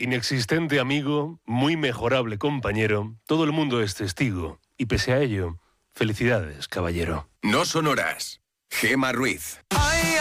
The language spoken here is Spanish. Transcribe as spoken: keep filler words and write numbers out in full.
inexistente amigo, muy mejorable compañero, todo el mundo es testigo. Y pese a ello, felicidades, caballero. No son horas. Gema Ruiz.